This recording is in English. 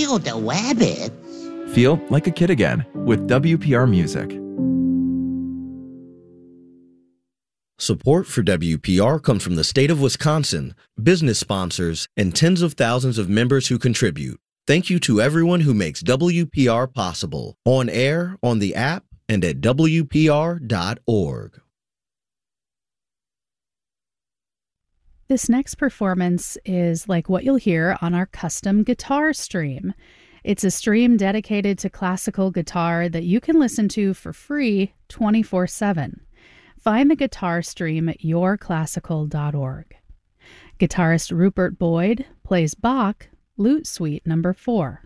feel the wabbits. Feel like a kid again with WPR Music. Support for WPR comes from the state of Wisconsin, business sponsors, and tens of thousands of members who contribute. Thank you to everyone who makes WPR possible, on air, on the app, and at WPR.org. This next performance is like what you'll hear on our custom guitar stream. It's a stream dedicated to classical guitar that you can listen to for free 24/7. Find the guitar stream at yourclassical.org. Guitarist Rupert Boyd plays Bach, Lute Suite No. 4.